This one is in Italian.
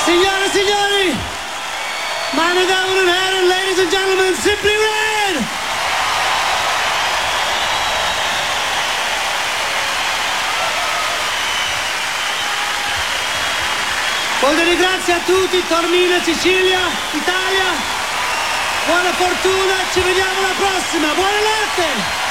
Signore e signori, meine Damen und Herren, ladies and gentlemen, Simply Red! Voglio grazie a tutti, Taormina, Sicilia, Italia. Buona fortuna, ci vediamo alla prossima, buonanotte!